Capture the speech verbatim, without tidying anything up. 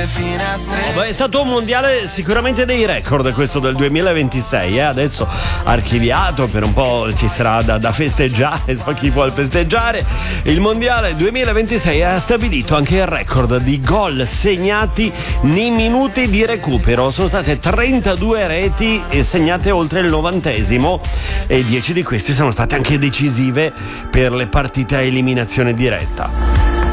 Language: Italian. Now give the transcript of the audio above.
finestre. Oh, beh, è stato un mondiale sicuramente dei record questo del duemilaventisei, eh? Adesso archiviato, per un po' ci sarà da, da festeggiare, so chi vuol festeggiare. Il mondiale duemilaventisei ha stabilito anche il record di gol segnati nei minuti di recupero. Sono state trentadue reti segnate oltre il novantesimo e dieci di questi sono state anche decisive per le partite a eliminazione diretta.